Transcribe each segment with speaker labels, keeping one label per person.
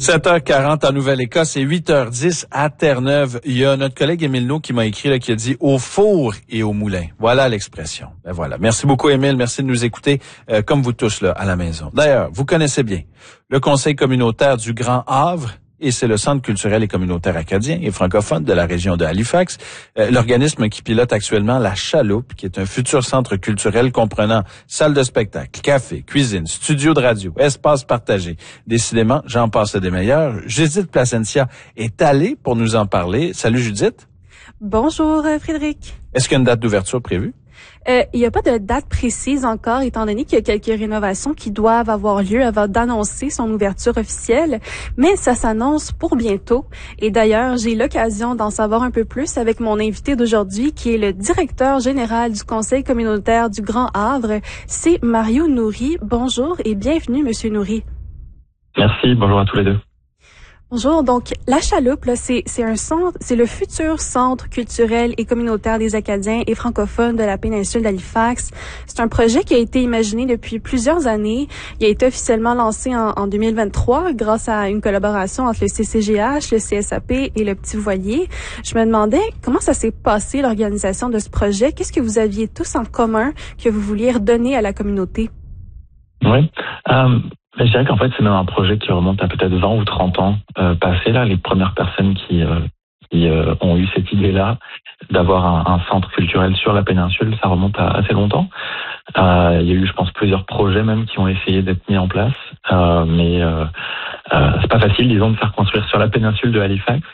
Speaker 1: 7h40 en Nouvelle-Écosse et 8h10 à Terre-Neuve. Il y a notre collègue Émile Naud qui m'a écrit là, qui a dit « au four et au moulin ». Voilà l'expression. Ben voilà. Merci beaucoup Émile, merci de nous écouter comme vous tous là à la maison. D'ailleurs, vous connaissez bien le Conseil communautaire du Grand Havre et c'est le Centre culturel et communautaire acadien et francophone de la région de Halifax. L'organisme qui pilote actuellement La Chaloupe, qui est un futur centre culturel comprenant salle de spectacle, café, cuisine, studio de radio, espace partagé. Décidément, j'en passe des meilleurs. Judith Placencia est allée pour nous en parler. Salut Judith.
Speaker 2: Bonjour Frédéric.
Speaker 1: Est-ce qu'il y a une date d'ouverture prévue?
Speaker 2: Il n'y a pas de date précise encore, étant donné qu'il y a quelques rénovations qui doivent avoir lieu avant d'annoncer son ouverture officielle, mais ça s'annonce pour bientôt. Et d'ailleurs, j'ai l'occasion d'en savoir un peu plus avec mon invité d'aujourd'hui, qui est le directeur général du Conseil communautaire du Grand Havre. C'est Mario Nourri. Bonjour et bienvenue, Monsieur Nourri.
Speaker 3: Merci, bonjour à tous les deux.
Speaker 2: Bonjour. Donc, La Chaloupe, là, c'est un centre, c'est le futur centre culturel et communautaire des Acadiens et francophones de la péninsule d'Halifax. C'est un projet qui a été imaginé depuis plusieurs années. Il a été officiellement lancé en 2023 grâce à une collaboration entre le CCGH, le CSAP et le Petit Voilier. Je me demandais comment ça s'est passé, l'organisation de ce projet. Qu'est-ce que vous aviez tous en commun que vous vouliez redonner à la communauté?
Speaker 3: Oui. Je dirais qu'en fait, c'est même un projet qui remonte à peut-être 20 ou 30 ans passés. Là, les premières personnes qui ont eu cette idée-là d'avoir un centre culturel sur la péninsule, ça remonte à assez longtemps. Il y a eu, je pense, plusieurs projets même qui ont essayé d'être mis en place. Mais c'est pas facile, disons, de faire construire sur la péninsule de Halifax.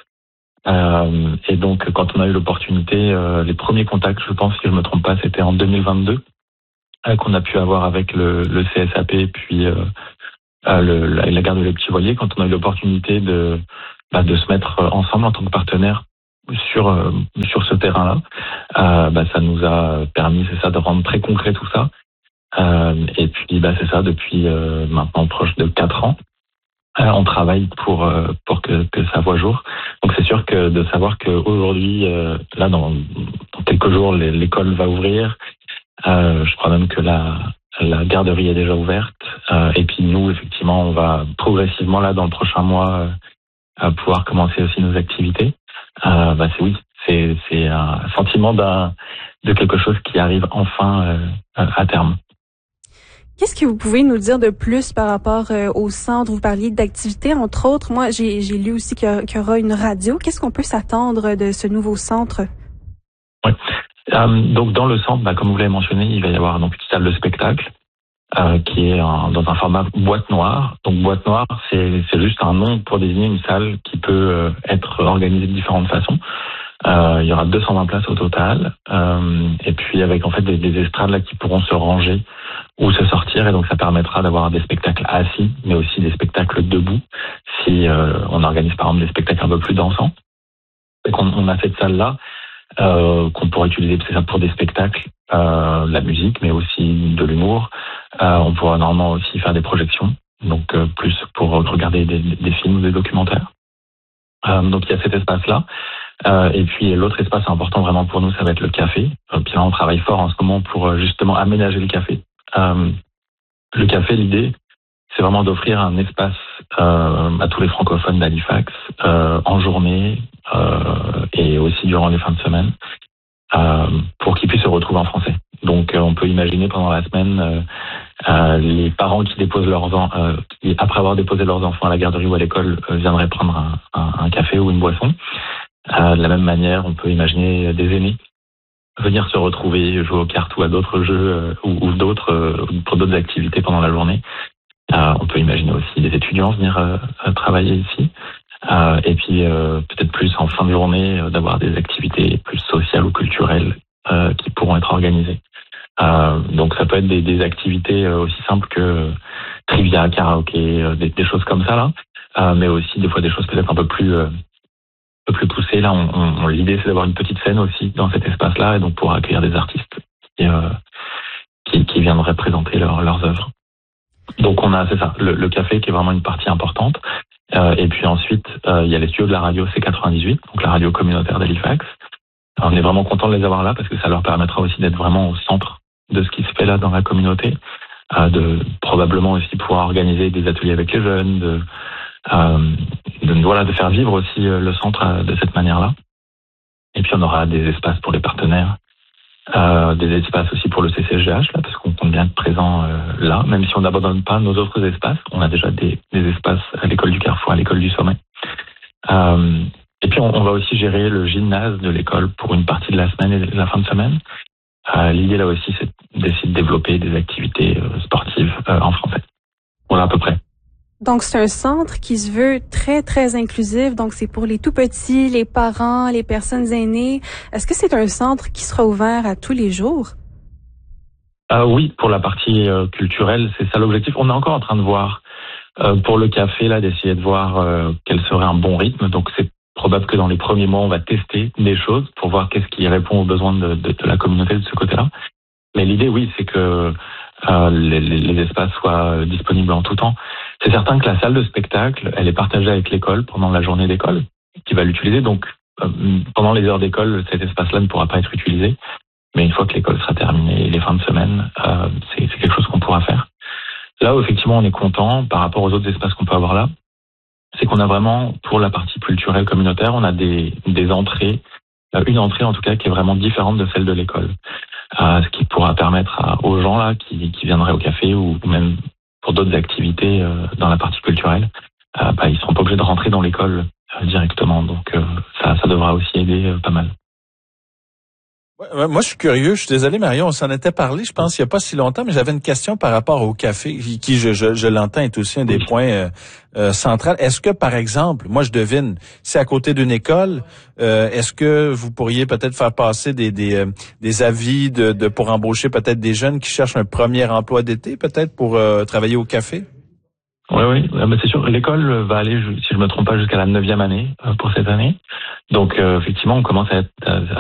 Speaker 3: Et donc, quand on a eu l'opportunité, les premiers contacts, je pense, si je me trompe pas, c'était en 2022, qu'on a pu avoir avec le CSAP et puis la gare de Les Petits Voiliers, quand on a eu l'opportunité de se mettre ensemble en tant que partenaire sur ce terrain-là, ça nous a permis, c'est ça, de rendre très concret tout ça. Et puis, c'est ça, depuis maintenant proche de 4 ans, on travaille pour que ça voie jour. Donc c'est sûr que de savoir qu'aujourd'hui, là, dans quelques jours, l'école va ouvrir. Je crois même que la garderie est déjà ouverte. Et puis nous, effectivement, on va progressivement, là, dans le prochain mois, pouvoir commencer aussi nos activités. C'est un sentiment de quelque chose qui arrive enfin à terme.
Speaker 2: Qu'est-ce que vous pouvez nous dire de plus par rapport au centre? Vous parliez d'activités, entre autres. Moi, j'ai lu aussi qu'il y aura une radio. Qu'est-ce qu'on peut s'attendre de ce nouveau centre?
Speaker 3: Oui. Donc dans le centre, comme vous l'avez mentionné, il va y avoir donc une salle de spectacle qui est dans un format boîte noire. Donc boîte noire, c'est juste un nom pour désigner une salle qui peut être organisée de différentes façons. Il y aura 220 places au total, et puis avec en fait des estrades là qui pourront se ranger ou se sortir, et donc ça permettra d'avoir des spectacles assis, mais aussi des spectacles debout si on organise par exemple des spectacles un peu plus dansants. Et on a cette salle là qu'on pourra utiliser pour des spectacles, la musique, mais aussi de l'humour. On pourra normalement aussi faire des projections, donc plus pour regarder des films ou des documentaires. Donc il y a cet espace-là. Et puis l'autre espace important vraiment pour nous, ça va être le café. Puis là, on travaille fort en ce moment pour justement aménager le café. Le café, l'idée, c'est vraiment d'offrir un espace à tous les francophones d'Halifax en journée et aussi durant les fins de semaine pour qu'ils puissent se retrouver en français. Donc on peut imaginer pendant la semaine les parents qui déposent après avoir déposé leurs enfants à la garderie ou à l'école viendraient prendre un café ou une boisson. De la même manière, on peut imaginer des aînés venir se retrouver, jouer aux cartes ou à d'autres jeux ou pour d'autres activités pendant la journée. On peut imaginer aussi des étudiants venir travailler ici. Et puis peut-être plus en fin de journée d'avoir des activités plus sociales ou culturelles qui pourront être organisées. Donc ça peut être des activités aussi simples que trivia, karaoké, des choses comme ça là, mais aussi des fois des choses peut-être un peu plus poussées. Là, l'idée c'est d'avoir une petite scène aussi dans cet espace-là, et donc pour accueillir des artistes qui viendraient présenter leurs œuvres. Donc on a, c'est ça, le café qui est vraiment une partie importante. Et puis ensuite, il y a les studios de la radio C98, donc la radio communautaire d'Halifax. On est vraiment content de les avoir là parce que ça leur permettra aussi d'être vraiment au centre de ce qui se fait là dans la communauté, de probablement aussi pouvoir organiser des ateliers avec les jeunes, de faire vivre aussi le centre de cette manière-là. Et puis on aura des espaces pour les partenaires, des espaces aussi pour le CCSGH, là, parce qu'on compte bien être présent là, même si on n'abandonne pas nos autres espaces. On a déjà des espaces à l'école du Carrefour, à l'école du Sommet. Et puis on va aussi gérer le gymnase de l'école pour une partie de la semaine et de la fin de semaine. L'idée là aussi, c'est d'essayer de développer des activités sportives en français. Voilà à peu près.
Speaker 2: Donc, c'est un centre qui se veut très, très inclusif. Donc, c'est pour les tout-petits, les parents, les personnes aînées. Est-ce que c'est un centre qui sera ouvert à tous les jours?
Speaker 3: Oui, pour la partie culturelle, c'est ça l'objectif. On est encore en train de voir pour le café, là, d'essayer de voir quel serait un bon rythme. Donc, c'est probable que dans les premiers mois, on va tester des choses pour voir qu'est-ce qui répond aux besoins de la communauté de ce côté-là. Mais l'idée, oui, c'est que les espaces soient disponibles en tout temps. C'est certain que la salle de spectacle, elle est partagée avec l'école pendant la journée d'école, qui va l'utiliser. Donc, pendant les heures d'école, cet espace-là ne pourra pas être utilisé. Mais une fois que l'école sera terminée, les fins de semaine, c'est quelque chose qu'on pourra faire. Là où effectivement on est content par rapport aux autres espaces qu'on peut avoir là, c'est qu'on a vraiment, pour la partie culturelle communautaire, on a des entrées, une entrée en tout cas qui est vraiment différente de celle de l'école. Ce qui pourra permettre aux gens là qui viendraient au café ou même pour d'autres activités dans la partie culturelle, ils seront pas obligés de rentrer dans l'école directement. Donc ça devra aussi aider pas mal.
Speaker 1: Ouais, moi, je suis curieux. Je suis désolé, Marion, on s'en était parlé, je pense, il n'y a pas si longtemps, mais j'avais une question par rapport au café, qui, je l'entends, est aussi un des points centraux. Est-ce que, par exemple, moi, je devine, c'est à côté d'une école, est-ce que vous pourriez peut-être faire passer des avis pour embaucher peut-être des jeunes qui cherchent un premier emploi d'été, peut-être pour travailler au café?
Speaker 3: Oui, mais c'est sûr. L'école va aller, si je me trompe pas, jusqu'à la 9e année pour cette année. Donc, effectivement, on commence à